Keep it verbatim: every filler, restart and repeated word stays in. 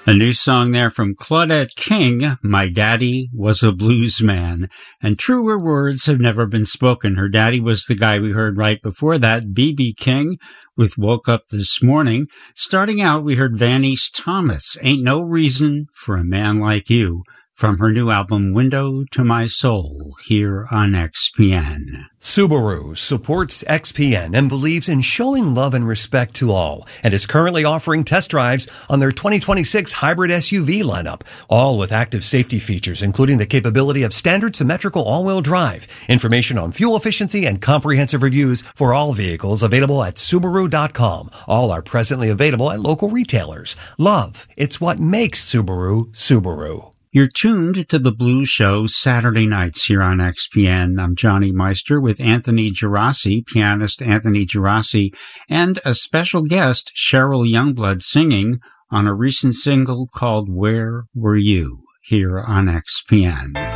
A new song there from Claudette King, My Daddy Was a Blues Man. And truer words have never been spoken. Her daddy was the guy we heard right before that, B B King, with Woke Up This Morning. Starting out, we heard Vanish Thomas, Ain't No Reason for a Man Like You, from her new album, Window to My Soul, here on X P N. Subaru supports X P N and believes in showing love and respect to all, and is currently offering test drives on their twenty twenty-six hybrid S U V lineup, all with active safety features, including the capability of standard symmetrical all-wheel drive. Information on fuel efficiency and comprehensive reviews for all vehicles available at Subaru dot com. All are presently available at local retailers. Love, it's what makes Subaru, Subaru. You're tuned to The Blues Show Saturday nights here on X P N. I'm Johnny Meister with Anthony Gerasi, pianist Anthony Gerasi, and a special guest, Cheryl Youngblood, singing on a recent single called Where Were You, here on X P N.